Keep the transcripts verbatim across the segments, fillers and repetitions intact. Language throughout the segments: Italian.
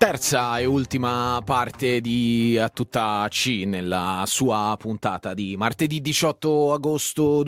Terza e ultima parte di A Tutta C nella sua puntata di martedì diciotto agosto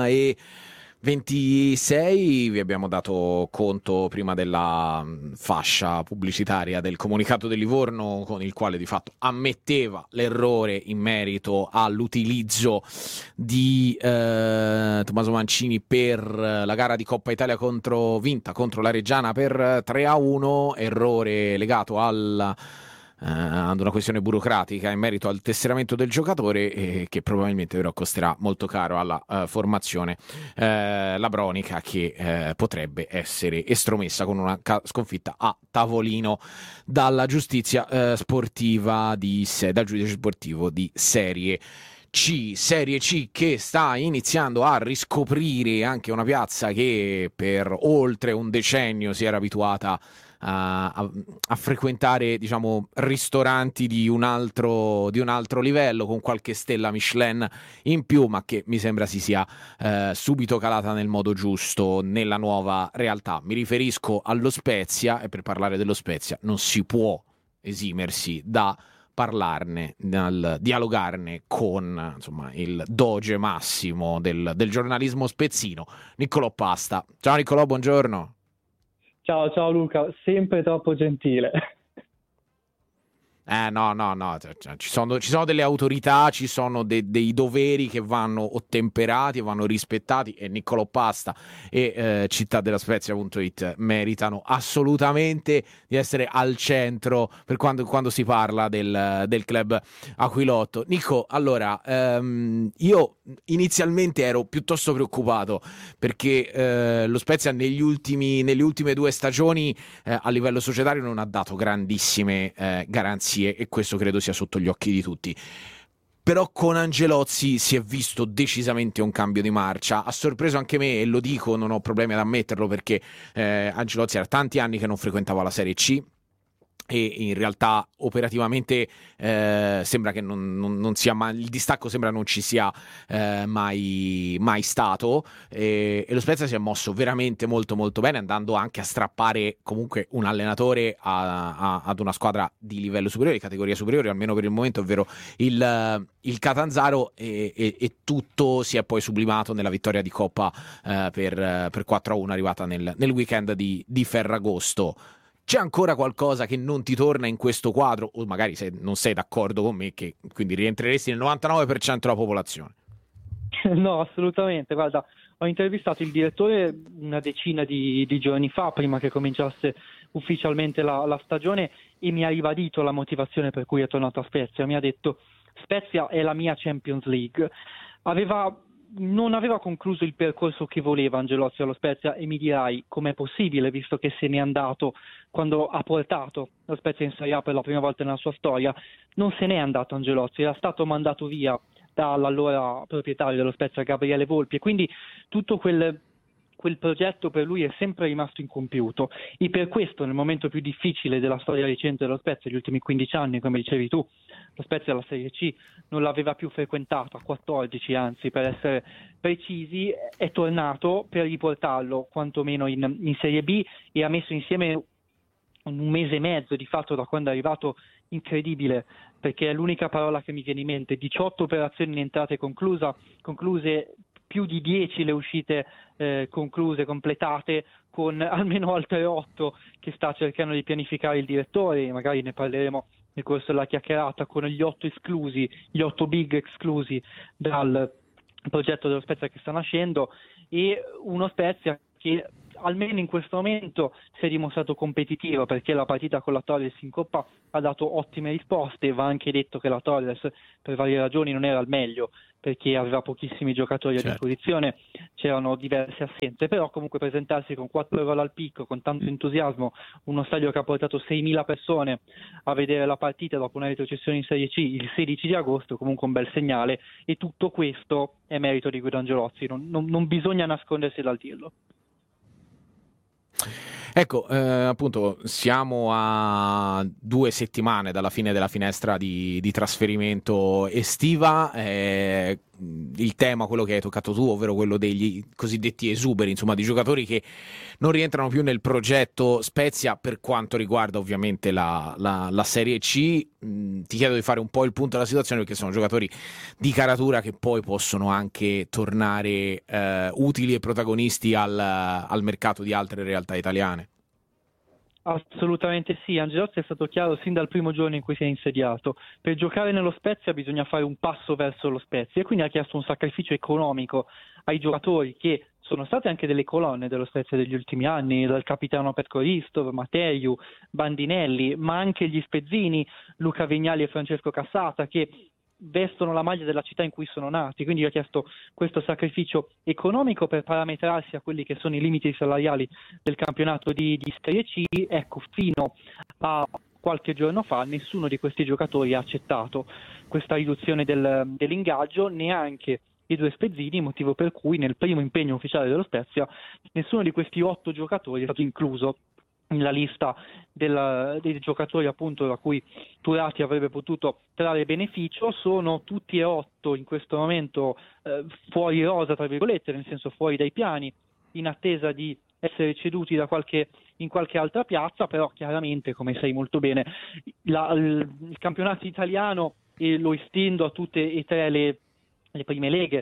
duemilaventisei. Vi abbiamo dato conto prima della fascia pubblicitaria del comunicato del Livorno, con il quale di fatto ammetteva l'errore in merito all'utilizzo di eh, Tommaso Mancini per la gara di Coppa Italia contro vinta contro la Reggiana per tre a uno, errore legato al Uh, ad una questione burocratica in merito al tesseramento del giocatore, eh, che probabilmente però costerà molto caro alla uh, formazione uh, labronica, che uh, potrebbe essere estromessa con una ca- sconfitta a tavolino dalla giustizia uh, sportiva di se- dal giudice sportivo di Serie C, Serie C che sta iniziando a riscoprire anche una piazza che per oltre un decennio si era abituata A, a, a frequentare, diciamo, ristoranti di un altro di un altro livello, con qualche stella Michelin in più, ma che mi sembra si sia eh, subito calata nel modo giusto nella nuova realtà. Mi riferisco allo Spezia, e per parlare dello Spezia non si può esimersi da parlarne, dal dialogarne con, insomma, il doge massimo del, del giornalismo spezzino, Niccolò Pasta. Ciao Niccolò, buongiorno. Ciao, ciao Luca, sempre troppo gentile. Eh no, no, no, cioè, ci sono, ci sono delle autorità, ci sono de- dei doveri che vanno ottemperati e vanno rispettati, e Niccolò Pasta e eh, città della Spezia punto it meritano assolutamente di essere al centro per quando, quando si parla del, del club aquilotto. Nico, allora, ehm, io inizialmente ero piuttosto preoccupato perché eh, lo Spezia negli ultimi, nelle ultime due stagioni eh, a livello societario non ha dato grandissime eh, garanzie, e questo credo sia sotto gli occhi di tutti. Però con Angelozzi si è visto decisamente un cambio di marcia. Ha sorpreso anche me, e lo dico, non ho problemi ad ammetterlo, perché eh, Angelozzi era tanti anni che non frequentava la Serie C e in realtà operativamente eh, sembra che non, non, non sia mai, il distacco sembra non ci sia eh, mai, mai stato, e, e lo Spezia si è mosso veramente molto molto bene, andando anche a strappare comunque un allenatore a, a, ad una squadra di livello superiore, di categoria superiore, almeno per il momento, ovvero il, il Catanzaro, e, e, e tutto si è poi sublimato nella vittoria di Coppa eh, per, per quattro a uno arrivata nel, nel weekend di, di Ferragosto. C'è ancora qualcosa che non ti torna in questo quadro, o magari se non sei d'accordo con me, che quindi rientreresti nel novantanove per cento della popolazione? No, assolutamente. Guarda, ho intervistato il direttore una decina di, di giorni fa, prima che cominciasse ufficialmente la, la stagione, e mi ha ribadito la motivazione per cui è tornato a Spezia. Mi ha detto: Spezia è la mia Champions League. Aveva... non aveva concluso il percorso che voleva Angelozzi allo Spezia, e mi dirai com'è possibile, visto che se n'è andato quando ha portato lo Spezia in Serie A per la prima volta nella sua storia. Non se n'è andato Angelozzi, era stato mandato via dall'allora proprietario dello Spezia, Gabriele Volpi, e quindi tutto quel quel progetto per lui è sempre rimasto incompiuto, e per questo nel momento più difficile della storia recente dello Spezia, gli ultimi quindici anni, come dicevi tu, lo Spezia alla Serie C non l'aveva più frequentata, quattordici anzi per essere precisi, è tornato per riportarlo quantomeno in, in Serie B, e ha messo insieme un mese e mezzo di fatto da quando è arrivato, incredibile, perché è l'unica parola che mi viene in mente. diciotto operazioni in entrate conclusa, concluse, più di dieci le uscite eh, concluse, completate, con almeno altre otto che sta cercando di pianificare il direttore. Magari ne parleremo nel corso della chiacchierata, con gli otto esclusi, gli otto big esclusi dal progetto dello Spezia che sta nascendo, e uno Spezia che almeno in questo momento si è dimostrato competitivo, perché la partita con la Torres in Coppa ha dato ottime risposte. Va anche detto che la Torres per varie ragioni non era al meglio, perché aveva pochissimi giocatori a Certo. disposizione, c'erano diverse assenze, però comunque presentarsi con quattro gol al picco, con tanto entusiasmo, uno stadio che ha portato seimila persone a vedere la partita dopo una retrocessione in Serie C il sedici di agosto, comunque un bel segnale, e tutto questo è merito di Guido Angelozzi, non, non, non bisogna nascondersi dal dirlo. Ecco, eh, appunto, siamo a due settimane dalla fine della finestra di, di trasferimento estiva. Eh, il tema, quello che hai toccato tu, ovvero quello degli cosiddetti esuberi, insomma di giocatori che non rientrano più nel progetto Spezia per quanto riguarda ovviamente la, la, la Serie C. Mh, ti chiedo di fare un po' il punto della situazione, perché sono giocatori di caratura che poi possono anche tornare eh, utili e protagonisti al, al mercato di altre realtà italiane. Assolutamente sì, Angelozzi è stato chiaro sin dal primo giorno in cui si è insediato. Per giocare nello Spezia bisogna fare un passo verso lo Spezia e quindi ha chiesto un sacrificio economico ai giocatori che sono state anche delle colonne dello Spezia degli ultimi anni, dal capitano Petko Ristov, Matteiu, Bandinelli, ma anche gli Spezzini, Luca Vignali e Francesco Cassata, che vestono la maglia della città in cui sono nati, quindi ha chiesto questo sacrificio economico per parametrarsi a quelli che sono i limiti salariali del campionato di, di Serie C. Ecco, fino a qualche giorno fa nessuno di questi giocatori ha accettato questa riduzione del, dell'ingaggio, neanche i due Spezzini, motivo per cui nel primo impegno ufficiale dello Spezia nessuno di questi otto giocatori è stato incluso nella lista del, dei giocatori appunto da cui Turati avrebbe potuto trarre beneficio. Sono tutti e otto in questo momento eh, fuori rosa, tra virgolette, nel senso fuori dai piani, in attesa di essere ceduti da qualche, in qualche altra piazza, però chiaramente, come sai molto bene, la, il, il campionato italiano, e lo estendo a tutte e tre le, le prime leghe,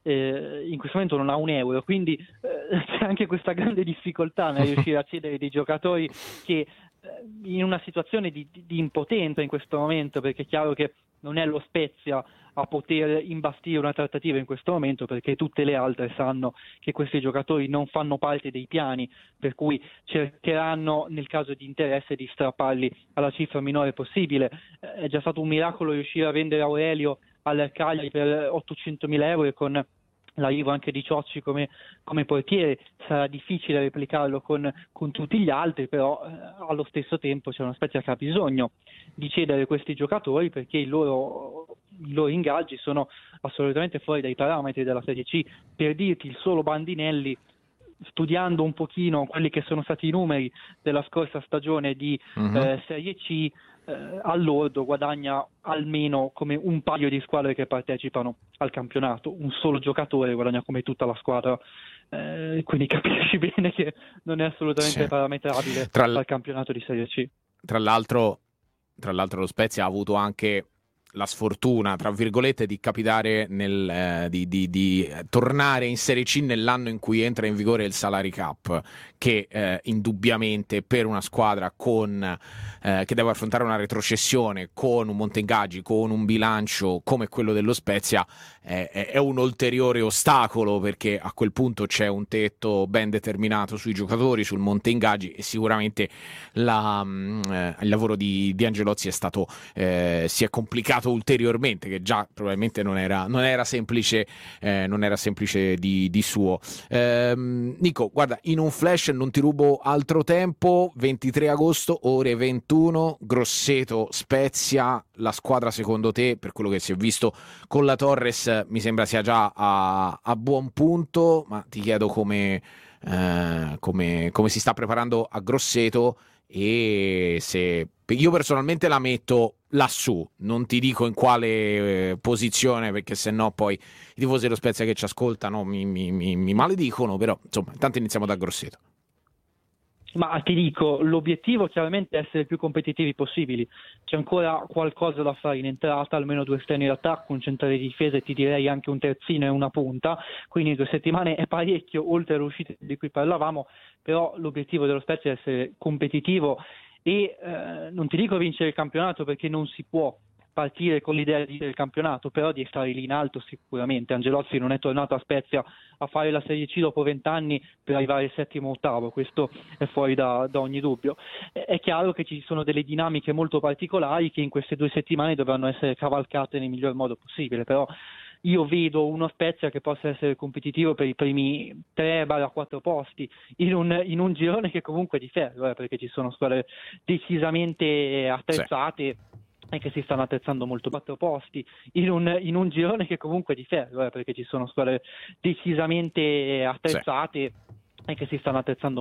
Eh, in questo momento non ha un euro, quindi eh, c'è anche questa grande difficoltà nel riuscire a cedere dei giocatori che eh, in una situazione di, di, di impotenza in questo momento, perché è chiaro che non è lo Spezia a poter imbastire una trattativa in questo momento, perché tutte le altre sanno che questi giocatori non fanno parte dei piani, per cui cercheranno nel caso di interesse di strapparli alla cifra minore possibile. Eh, è già stato un miracolo riuscire a vendere Aurelio al Cagliari per ottocentomila euro e con l'arrivo anche di Ciocci come, come portiere sarà difficile replicarlo con, con tutti gli altri, però eh, allo stesso tempo c'è una Spezia che ha bisogno di cedere questi giocatori, perché i loro, i loro ingaggi sono assolutamente fuori dai parametri della Serie C. Per dirti, il solo Bandinelli, studiando un pochino quelli che sono stati i numeri della scorsa stagione di uh-huh. eh, Serie C, eh, all'ordo guadagna almeno come un paio di squadre che partecipano al campionato. Un solo giocatore guadagna come tutta la squadra, eh, quindi capisci bene che non è assolutamente sì. parametrabile Tra l- al campionato di Serie C. Tra l'altro, tra l'altro lo Spezia ha avuto anche la sfortuna, tra virgolette, di capitare nel, eh, di, di, di tornare in Serie C nell'anno in cui entra in vigore il Salary Cap, che eh, indubbiamente per una squadra con eh, che deve affrontare una retrocessione, con un monte ingaggi, con un bilancio come quello dello Spezia, eh, è un ulteriore ostacolo, perché a quel punto c'è un tetto ben determinato sui giocatori, sul monte ingaggi, e sicuramente la, eh, il lavoro di, di Angelozzi è stato eh, si è complicato ulteriormente, che già probabilmente non era, non era semplice eh, non era semplice di, di suo. ehm, Nico, guarda, in un flash, non ti rubo altro tempo. Ventitré agosto, ore ventuno, Grosseto Spezia. La squadra, secondo te, per quello che si è visto con la Torres, mi sembra sia già a, a buon punto, ma ti chiedo come, eh, come, come si sta preparando a Grosseto, e se io personalmente la metto lassù, non ti dico in quale eh, posizione, perché sennò poi i tifosi dello Spezia che ci ascoltano mi, mi, mi, mi maledicono, però insomma intanto iniziamo da Grosseto. Ma ti dico, l'obiettivo chiaramente è essere il più competitivi possibili. C'è ancora qualcosa da fare in entrata, almeno due esterni d'attacco, un centrale di difesa e ti direi anche un terzino e una punta, quindi due settimane è parecchio oltre alle uscite di cui parlavamo, però l'obiettivo dello Spezia è essere competitivo e eh, non ti dico vincere il campionato, perché non si può partire con l'idea di vincere il campionato, però di stare lì in alto sicuramente. Angelozzi non è tornato a Spezia a fare la Serie C dopo vent'anni per arrivare al settimo ottavo, questo è fuori da, da ogni dubbio. È chiaro che ci sono delle dinamiche molto particolari che in queste due settimane dovranno essere cavalcate nel miglior modo possibile, però io vedo uno Spezia che possa essere competitivo per i primi tre quattro posti in un, in un girone che comunque è di ferro, eh, perché ci sono squadre decisamente attrezzate, sì, e che si stanno attrezzando molto. Quattro posti in un, in un girone che comunque è di ferro, eh, perché ci sono squadre decisamente attrezzate, sì, e che si stanno attrezzando